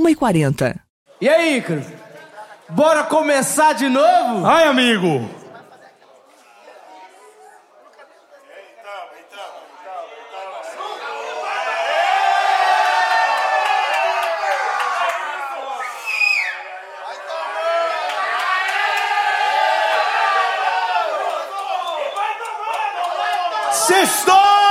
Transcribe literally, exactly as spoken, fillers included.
uma e quarenta. E aí, Ícaro? Bora começar de novo? Ai, amigo! Sextou!